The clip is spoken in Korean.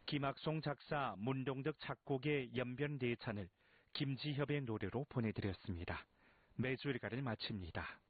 김학송 작사, 문동덕 작곡의 연변대찬을 김지협의 노래로 보내드렸습니다. 매주 일과를 마칩니다.